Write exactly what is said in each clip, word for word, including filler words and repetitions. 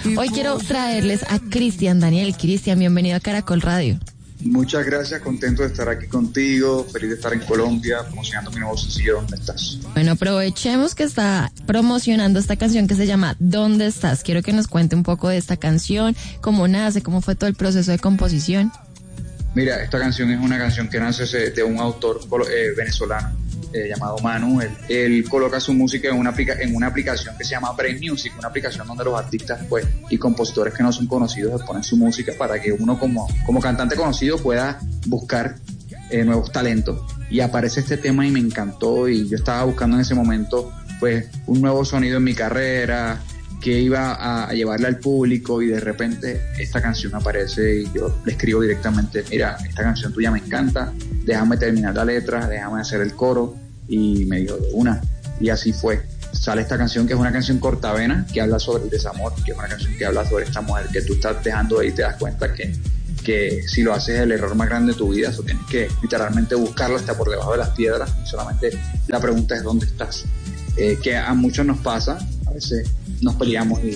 Hoy quiero traerles a Cristian Daniel. Cristian, bienvenido a Caracol Radio. Muchas gracias, contento de estar aquí contigo, feliz de estar en Colombia, promocionando mi nuevo sencillo ¿Dónde estás? Bueno, aprovechemos que está promocionando esta canción que se llama ¿Dónde estás? Quiero que nos cuente un poco de esta canción, cómo nace, cómo fue todo el proceso de composición. Mira, esta canción es una canción que nace de un autor eh, venezolano eh, llamado Manu. Él, él coloca su música en una, aplica- en una aplicación que se llama Brain Music, una aplicación donde los artistas pues, y compositores que no son conocidos ponen su música para que uno como, como cantante conocido pueda buscar eh, nuevos talentos. Y aparece este tema y me encantó, y yo estaba buscando en ese momento pues un nuevo sonido en mi carrera que iba a, a llevarle al público, y de repente esta canción aparece y yo le escribo directamente: mira, esta canción tuya me encanta, déjame terminar la letra, déjame hacer el coro. Y me dijo de una, y así fue. Sale esta canción, que es una canción cortavena, que habla sobre el desamor, que es una canción que habla sobre esta mujer que tú estás dejando ahí, y te das cuenta que, que si lo haces es el error más grande de tu vida. Eso tienes que literalmente buscarlo hasta por debajo de las piedras, y solamente la pregunta es ¿dónde estás? Eh, que a muchos nos pasa, a veces nos peleamos y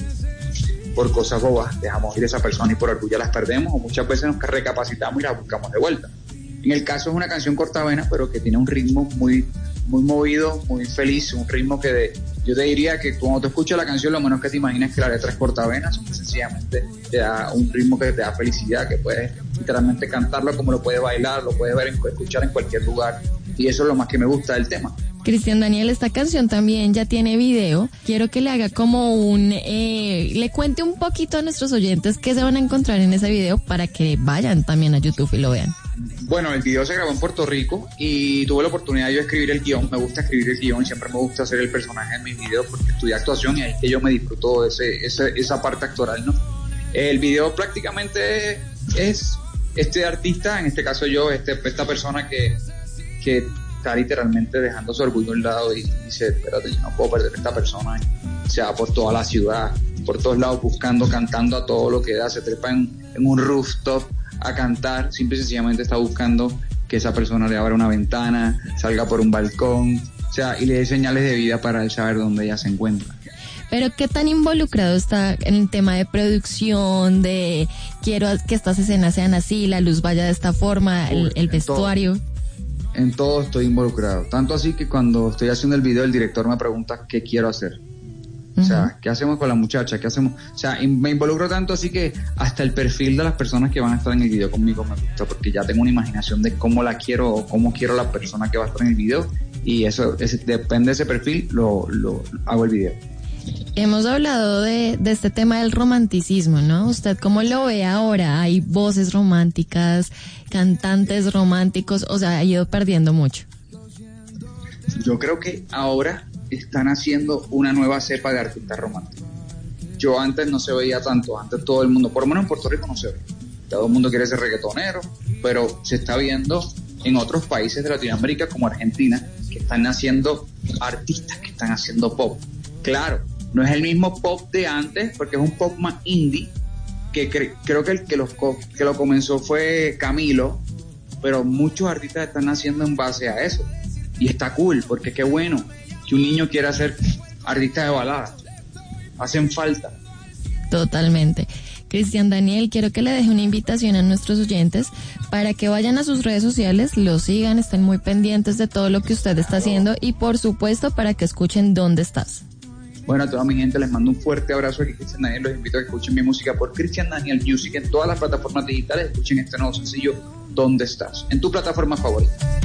por cosas bobas dejamos ir a esa persona y por orgullo las perdemos, o muchas veces nos recapacitamos y las buscamos de vuelta. En el caso es una canción cortavena, pero que tiene un ritmo muy, muy movido, muy feliz, un ritmo que de, yo te diría que cuando te escuchas la canción lo menos que te imaginas es que la letra es cortavena, sino que sencillamente te da un ritmo que te da felicidad, que puedes literalmente cantarlo como lo puedes bailar, lo puedes ver, en, escuchar en cualquier lugar, y eso es lo más que me gusta del tema. Cristian Daniel, esta canción también ya tiene video. Quiero que le haga como un, eh, le cuente un poquito a nuestros oyentes qué se van a encontrar en ese video para que vayan también a YouTube y lo vean. Bueno, el video se grabó en Puerto Rico y tuve la oportunidad de yo escribir el guión. Me gusta escribir el guión, siempre me gusta hacer el personaje en mis videos porque estudié actuación y ahí es que yo me disfruto de ese, ese, esa parte actoral, ¿no? El video prácticamente es este artista, en este caso yo, este, esta persona que, que está literalmente dejando su orgullo a un lado y dice: espérate, yo no puedo perder a esta persona. Y se va por toda la ciudad, por todos lados buscando, cantando a todo lo que da, se trepa en, en un rooftop a cantar, simple y sencillamente está buscando que esa persona le abra una ventana, salga por un balcón, o sea, y le dé señales de vida para él saber dónde ella se encuentra. Pero ¿qué tan involucrado está en el tema de producción, de quiero que estas escenas sean así, la luz vaya de esta forma, el, el vestuario? Todo, en todo estoy involucrado, tanto así que cuando estoy haciendo el video el director me pregunta qué quiero hacer. O sea, ¿qué hacemos con la muchacha? ¿Qué hacemos? O sea, me involucro tanto así que hasta el perfil de las personas que van a estar en el video conmigo me gusta, porque ya tengo una imaginación de cómo la quiero o cómo quiero la persona que va a estar en el video, y eso, es, depende de ese perfil, lo, lo hago el video. Hemos hablado de, de este tema del romanticismo, ¿no? ¿Usted cómo lo ve ahora? Hay voces románticas, cantantes románticos, o sea, ha ido perdiendo mucho. Yo creo que ahora están haciendo una nueva cepa de artistas románticos. Yo antes no se veía tanto, antes todo el mundo, por lo menos en Puerto Rico no se ve. Todo el mundo quiere ser reggaetonero, pero se está viendo en otros países de Latinoamérica como Argentina, que están haciendo artistas que están haciendo pop. Claro, no es el mismo pop de antes, porque es un pop más indie, que cre- creo que el que, los co- que lo comenzó fue Camilo, pero muchos artistas están haciendo en base a eso. Y está cool, porque qué bueno que un niño quiera ser artista de balada. Hacen falta. Totalmente. Cristian Daniel, quiero que le deje una invitación a nuestros oyentes para que vayan a sus redes sociales, lo sigan, estén muy pendientes de todo lo que usted está haciendo y por supuesto para que escuchen ¿Dónde estás? Bueno, a toda mi gente les mando un fuerte abrazo aquí, Cristian Daniel. Los invito a que escuchen mi música por Cristian Daniel Music en todas las plataformas digitales. Escuchen este nuevo sencillo ¿Dónde estás? En tu plataforma favorita.